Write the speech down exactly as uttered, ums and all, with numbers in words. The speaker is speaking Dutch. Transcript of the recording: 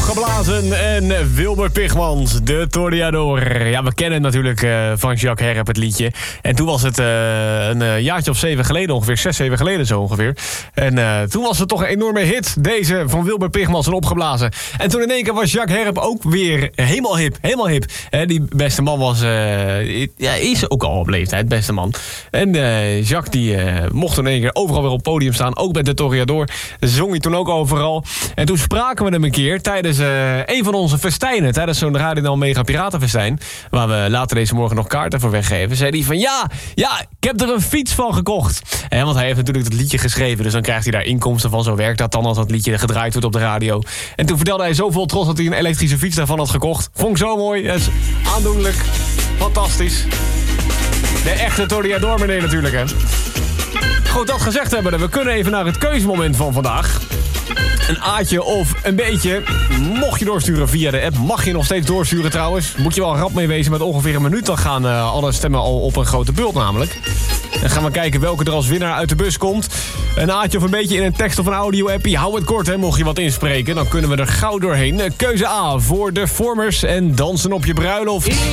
Opgeblazen en Wilbert Pigmans, de Toreador. Ja, we kennen natuurlijk uh, van Jacques Herp het liedje. En toen was het uh, een uh, jaartje of zeven geleden ongeveer, zes, zeven geleden zo ongeveer. En uh, toen was het toch een enorme hit, deze van Wilbert Pigmans en Opgeblazen. En toen in één keer was Jacques Herp ook weer helemaal hip, helemaal hip. En die beste man was, uh, ja, is ook al op leeftijd, beste man. En uh, Jacques die uh, mocht in één keer overal weer op het podium staan, ook met de Toreador. Zong hij toen ook overal. En toen spraken we hem een keer tijdens uh, een van onze festijnen, tijdens zo'n Radio Mega Piratenfestijn, waar we later deze morgen nog kaarten voor weggeven, zei hij van ja, ja, ik heb er een fiets van gekocht. En want hij heeft natuurlijk het liedje geschreven, dus dan krijgt hij daar inkomsten van. Zo werkt dat dan als dat liedje gedraaid wordt op de radio. En toen vertelde hij zo vol trots dat hij een elektrische fiets daarvan had gekocht. Vond ik zo mooi, dat is aandoenlijk, fantastisch. De echte Toreador meneer natuurlijk, hè. Goed, dat gezegd hebben we kunnen even naar het keuzemoment van vandaag. Een aatje of een beetje. Mocht je doorsturen via de app, mag je nog steeds doorsturen trouwens. Moet je wel rap mee wezen met ongeveer een minuut. Dan gaan uh, alle stemmen al op een grote bult namelijk. Dan gaan we kijken welke er als winnaar uit de bus komt. Een aatje of een beetje in een tekst of een audio-appie. Hou het kort, hè, mocht je wat inspreken. Dan kunnen we er gauw doorheen. Keuze A voor de Formers en Dansen op je bruiloft.